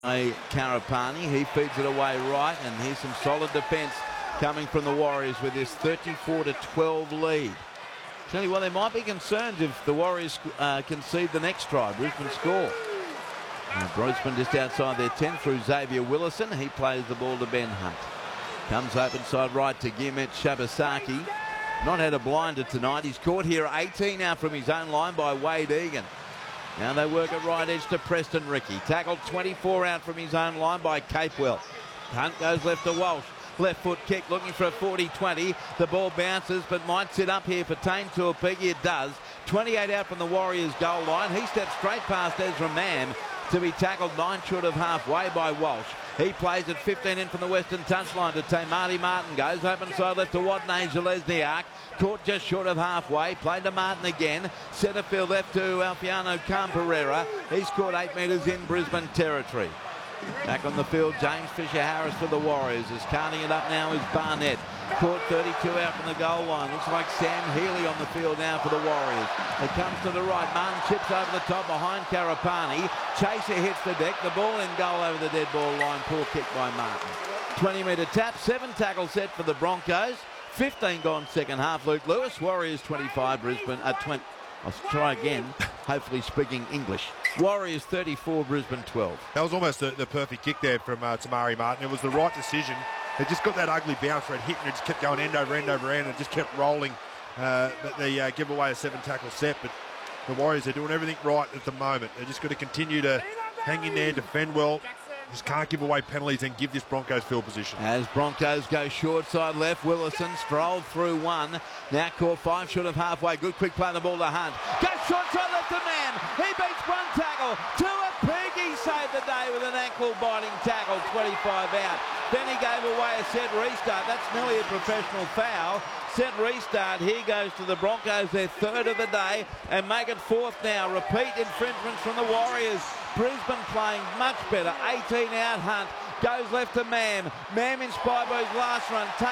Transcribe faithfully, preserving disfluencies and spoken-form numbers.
A Karapani, he feeds it away right, and here's some solid defence coming from the Warriors with this thirty-four to twelve lead. Tell you what, there might be concerns if the Warriors uh, concede the next try. Brisbane score. Now, Brisbane just outside their ten through Xavier Willison. He plays the ball to Ben Hunt. Comes open side right to Gimmet Shabasaki. Not had a blinder tonight. He's caught here eighteen now from his own line by Wade Egan. Now they work at right edge to Preston Ricky. Tackled twenty-four out from his own line by Capewell. Hunt goes left to Walsh. Left foot kick looking for a forty twenty. The ball bounces but might sit up here for Tane Tuapigi. It does. twenty-eight out from the Warriors goal line. He steps straight past Ezra Mann to be tackled nine short of halfway by Walsh. He plays at fifteen in from the western touchline to Tay. Marty Martin goes open side left to Watney Zalesniak. Caught just short of halfway. Played to Martin again. Centre field left to Alfiano Camperera. He's caught eight metres in Brisbane territory. Back on the field, James Fisher-Harris for the Warriors. Is carting it up now is Barnett. Caught thirty-two out from the goal line. Looks like Sam Healy on the field now for the Warriors. It comes to the right. Martin chips over the top behind Karapani. Chaser hits the deck. The ball in goal over the dead ball line. Poor kick by Martin. twenty metre tap. Seven tackle set for the Broncos. fifteen gone second half. Luke Lewis. Warriors twenty-five. Brisbane at twenty. I'll try again, hopefully speaking English. Warriors thirty-four, Brisbane twelve. That was almost the, the perfect kick there from uh, Tamari Martin. It was the right decision. It just got that ugly bounce where it hit and it just kept going end over end over end and just kept rolling. Uh, but they uh, give away a seven tackle set, but the Warriors are doing everything right at the moment. They're just got to continue to hang in there, defend well. Just can't give away penalties and give this Broncos field position. As Broncos go short side left, Willison strolled through one. Now caught five short of halfway. Good quick play the ball to Hunt. Goes short side left to Man. He beats one tackle. Tuapigi saved the day with an ankle biting tackle. twenty-five out. Then he gave away a set restart. That's nearly a professional foul. Set restart. Here goes to the Broncos, their third of the day, and make it fourth now. Repeat infringements from the Warriors. Brisbane playing much better. eighteen out. Hunt goes left to Mam. Mam inspired by his last run.